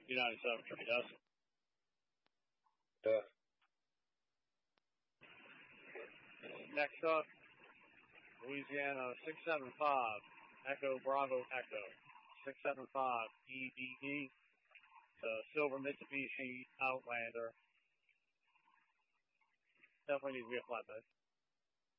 United 7 trade us. Yeah. Next up, Louisiana 675, Echo Bravo Echo. 675 EBE. The silver Mitsubishi Outlander. Definitely needs to be a flatbed.